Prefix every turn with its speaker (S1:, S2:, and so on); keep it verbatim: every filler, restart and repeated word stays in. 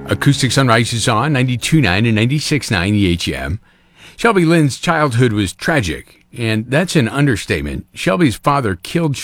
S1: Acoustic Sunrise is on ninety-two point nine and ninety-six point nine E H M. Shelby Lynn's childhood was tragic, and that's an understatement. Shelby's father killed